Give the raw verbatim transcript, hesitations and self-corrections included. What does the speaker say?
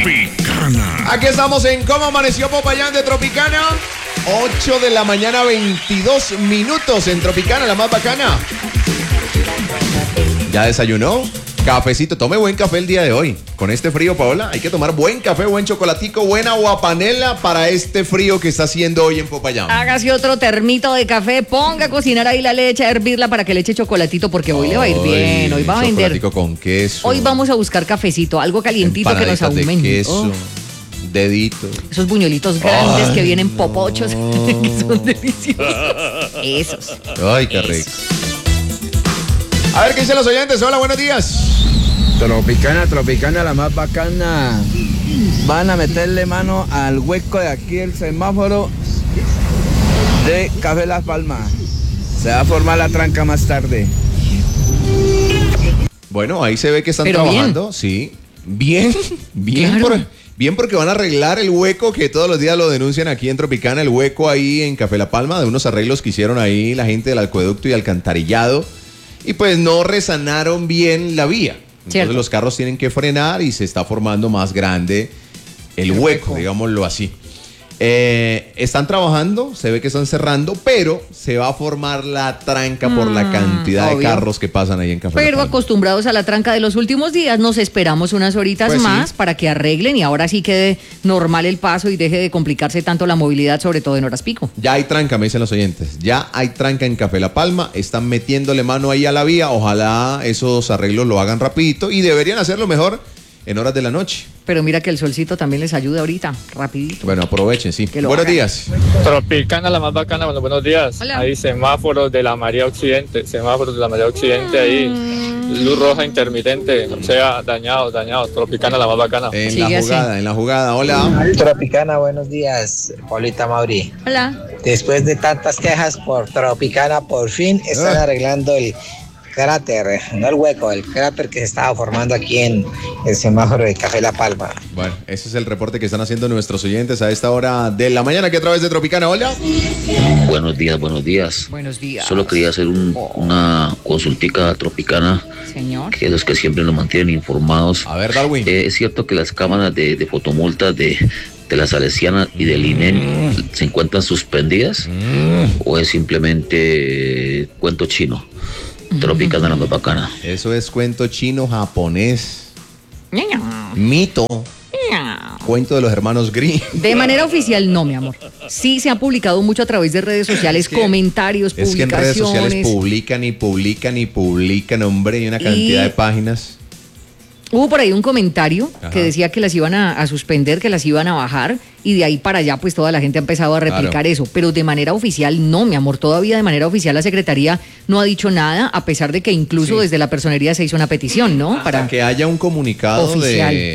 Tropicana. Aquí estamos en Cómo Amaneció Popayán de Tropicana. ocho de la mañana, veintidós minutos en Tropicana, la más bacana. ¿Ya desayunó? Cafecito, tome buen café el día de hoy. Con este frío, Paola, hay que tomar buen café, buen chocolatico, buena guapanela para este frío que está haciendo hoy en Popayán. Hágase otro termito de café, ponga a cocinar ahí la leche, a hervirla para que le eche chocolatito, porque hoy Ay, le va a ir bien, hoy va a vender. Chocolatico con queso. Hoy vamos a buscar cafecito, algo calientito que nos aumente. De queso, oh. Dedito. Esos buñuelitos grandes Ay, que vienen popochos, no. que son deliciosos. Esos. Ay, qué rico. A ver qué dicen los oyentes. Hola, buenos días. Tropicana, Tropicana, la más bacana. Van a meterle mano al hueco de aquí el semáforo de Café Las Palmas. Se va a formar la tranca más tarde. Bueno, ahí se ve que están Pero trabajando. Bien. Sí. Bien, bien, claro. por, bien porque van a arreglar el hueco que todos los días lo denuncian aquí en Tropicana, el hueco ahí en Café La Palma, de unos arreglos que hicieron ahí la gente del acueducto y alcantarillado. Y pues no resanaron bien la vía. Entonces Cierto. Los carros tienen que frenar y se está formando más grande el, el hueco, hueco, digámoslo así. Eh, están trabajando, se ve que están cerrando, pero se va a formar la tranca mm, por la cantidad obvio. de carros que pasan ahí en Café Pero La Palma. Acostumbrados a la tranca de los últimos días, nos esperamos unas horitas pues más sí. para que arreglen y ahora sí quede normal el paso y deje de complicarse tanto la movilidad, sobre todo en horas pico. Ya hay tranca, me dicen los oyentes. Ya hay tranca en Café La Palma, están metiéndole mano ahí a la vía. Ojalá esos arreglos lo hagan rapidito y deberían hacerlo mejor en horas de la noche. Pero mira que el solcito también les ayuda ahorita, rapidito. Bueno, aprovechen, sí. Buenos hagan. días. Tropicana, la más bacana, bueno, buenos días. Hola. Ahí semáforos de la María Occidente, semáforos de la María Occidente mm. ahí. Luz roja intermitente, o sea, dañados, dañados. Tropicana, la más bacana. En Sigue la jugada, así. en la jugada. Hola. Tropicana, buenos días. Paulita Mauri. Hola. Después de tantas quejas por Tropicana, por fin están ah. arreglando el cráter, no el hueco, el cráter que se estaba formando aquí en el semáforo de Café La Palma. Bueno, ese es el reporte que están haciendo nuestros oyentes a esta hora de la mañana, que a través de Tropicana. Hola. Buenos días, buenos días. Buenos días. Solo quería hacer un, una consultica Tropicana. Señor. Que es los que siempre nos mantienen informados. A ver, Darwin. Eh, es cierto que las cámaras de, de fotomultas de, de la Salesiana y del I N E M mm. se encuentran suspendidas mm. o es simplemente eh, cuento chino. Tropicana, la más bacana. Eso es cuento chino, japonés, mito, cuento de los hermanos Grimm. De manera oficial no, mi amor. Sí se ha publicado mucho a través de redes sociales, es que, comentarios, es publicaciones. Es que en redes sociales publican y publican y publican, hombre, y una cantidad y... de páginas. Hubo por ahí un comentario Ajá. que decía que las iban a, a suspender, que las iban a bajar, y de ahí para allá pues toda la gente ha empezado a replicar claro. eso, pero de manera oficial no, mi amor, todavía de manera oficial la Secretaría no ha dicho nada, a pesar de que incluso sí. desde la personería se hizo una petición, ¿no? Para que haya un comunicado oficial. de